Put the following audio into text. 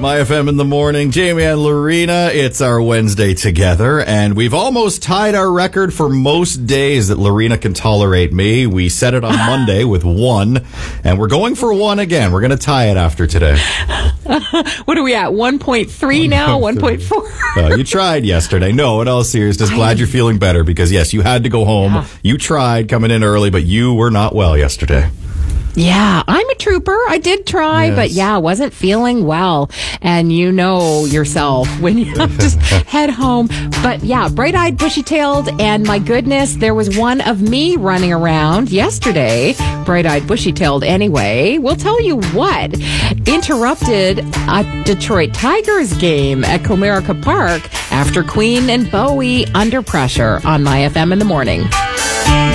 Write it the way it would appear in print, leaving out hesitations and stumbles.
My FM in the morning. Jamie and Lorena, it's our Wednesday together, and we've almost tied our record for most days that Lorena can tolerate me. We set it on Monday with 1, and we're going for 1 again. We're going to tie it after today. What are we at? 1.3 now? 1.4? You tried yesterday. No, in all seriousness, glad you're feeling better because, yes, you had to go home. Yeah. You tried coming in early, but you were not well yesterday. Yeah, I'm a trooper. I did try, yes. But yeah, wasn't feeling well. And you know yourself when you just head home. But yeah, bright-eyed, bushy-tailed, and my goodness, there was one of me running around yesterday, bright-eyed, bushy-tailed anyway. We'll tell you what, interrupted a Detroit Tigers game at Comerica Park after Queen and Bowie under pressure on My FM in the morning.